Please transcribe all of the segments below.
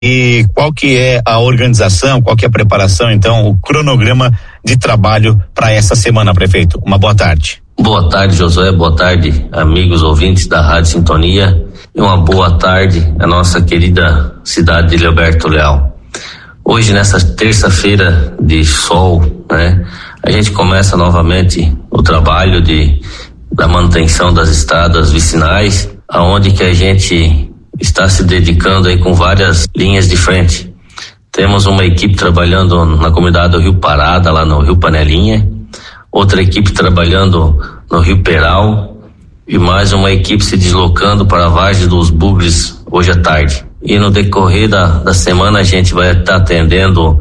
E qual que é a organização, qual que é a preparação, então, o cronograma de trabalho para essa semana, prefeito? Uma boa tarde. Boa tarde, Josué, boa tarde, amigos ouvintes da Rádio Sintonia, e uma boa tarde à nossa querida cidade de Leoberto Leal. Hoje, nessa terça-feira de sol, né, a gente começa novamente o trabalho da manutenção das estradas vicinais, aonde que a gente está se dedicando aí com várias linhas de frente. Temos uma equipe trabalhando na comunidade do Rio Parada, lá no Rio Panelinha, outra equipe trabalhando no Rio Peral e mais uma equipe se deslocando para a Vargem dos Bugres hoje à tarde. E no decorrer da semana a gente vai estar atendendo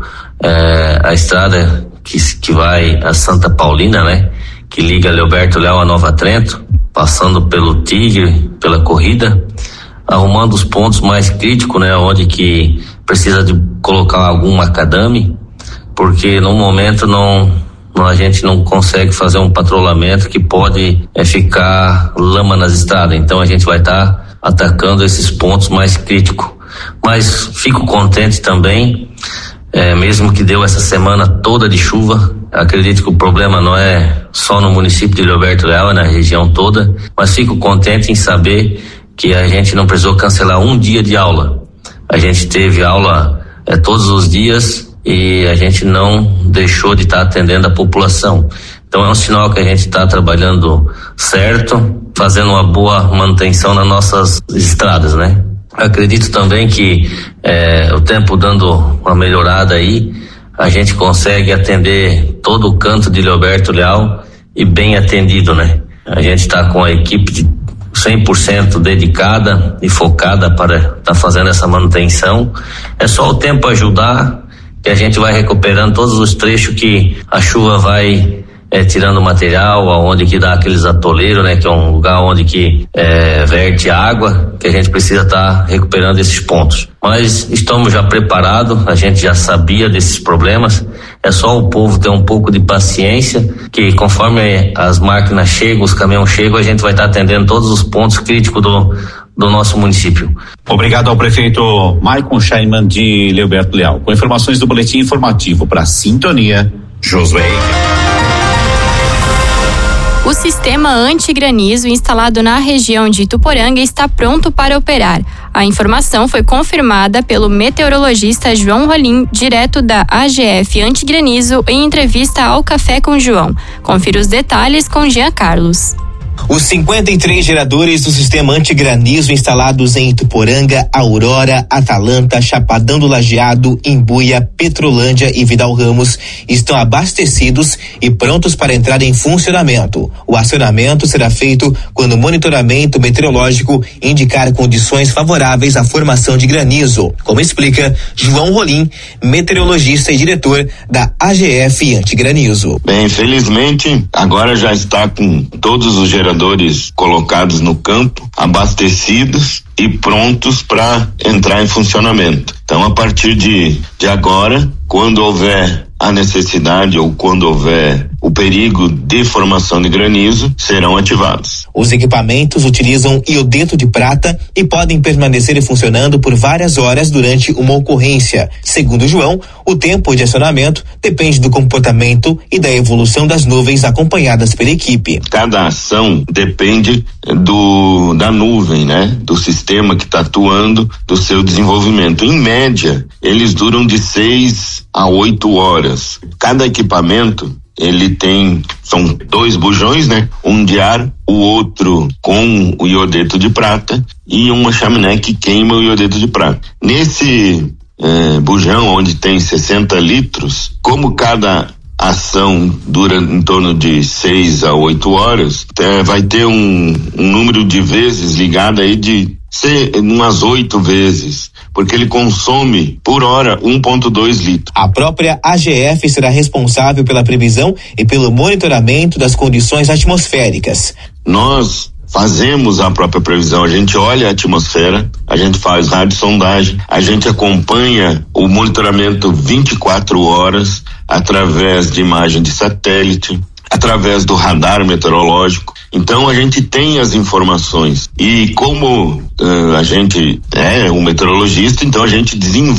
a estrada que vai a Santa Paulina, né? Que liga Leoberto Leal a Nova Trento, passando pelo Tigre, pela Corrida, arrumando os pontos mais críticos, né? Onde que precisa de colocar algum macadame, porque no momento a gente não consegue fazer um patrulhamento que pode ficar lama nas estradas. Então a gente vai estar atacando esses pontos mais críticos. Mas fico contente também, mesmo que deu essa semana toda de chuva. Acredito que o problema não é só no município de Leoberto Leal, é na região toda, mas fico contente em saber que a gente não precisou cancelar um dia de aula. A gente teve aula todos os dias e a gente não deixou de estar atendendo a população. Então é um sinal que a gente está trabalhando certo, fazendo uma boa manutenção nas nossas estradas, né? Acredito também que o tempo dando uma melhorada aí, a gente consegue atender todo o canto de Leoberto Leal e bem atendido, né? A gente está com a equipe de 100% dedicada e focada para estar fazendo essa manutenção. É só o tempo ajudar, que a gente vai recuperando todos os trechos que a chuva vai tirando material, aonde que dá aqueles atoleiros, né? Que é um lugar onde que verte água, que a gente precisa estar recuperando esses pontos. Mas estamos já preparados, a gente já sabia desses problemas, é só o povo ter um pouco de paciência, que conforme as máquinas chegam, os caminhões chegam, a gente vai estar atendendo todos os pontos críticos do nosso município. Obrigado ao prefeito Maicon Scheinman de Leoberto Leal. Com informações do boletim informativo para Sintonia, Josué. O sistema anti-granizo instalado na região de Ituporanga está pronto para operar. A informação foi confirmada pelo meteorologista João Rolim, direto da AGF Antigranizo, em entrevista ao Café com João. Confira os detalhes com Jean Carlos. Os 53 geradores do sistema antigranizo instalados em Ituporanga, Aurora, Atalanta, Chapadão do Lajeado, Imbuia, Petrolândia e Vidal Ramos estão abastecidos e prontos para entrar em funcionamento. O acionamento será feito quando o monitoramento meteorológico indicar condições favoráveis à formação de granizo, como explica João Rolim, meteorologista e diretor da AGF Antigranizo. Bem, infelizmente, agora já está com todos os geradores colocados no campo, abastecidos e prontos para entrar em funcionamento. Então, a partir de agora, quando houver a necessidade ou quando houver o perigo de formação de granizo, serão ativados. Os equipamentos utilizam iodeto de prata e podem permanecer funcionando por várias horas durante uma ocorrência. Segundo João, o tempo de acionamento depende do comportamento e da evolução das nuvens acompanhadas pela equipe. Cada ação depende da nuvem, né? Do sistema que está atuando, do seu desenvolvimento. Em média, eles duram de 6 a 8 horas. Cada equipamento são 2 bujões, né? Um de ar, o outro com o iodeto de prata e uma chaminé que queima o iodeto de prata. Nesse bujão, onde tem 60 litros, como cada ação dura em torno de 6 a 8 horas, vai ter um número de vezes ligado aí de umas 8 vezes, porque ele consome por hora 1,2 litros. A própria AGF será responsável pela previsão e pelo monitoramento das condições atmosféricas. Nós fazemos a própria previsão, a gente olha a atmosfera, a gente faz radiosondagem, a gente acompanha o monitoramento 24 horas através de imagem de satélite, através do radar meteorológico. Então a gente tem as informações e como a gente é um meteorologista, então a gente desenvolve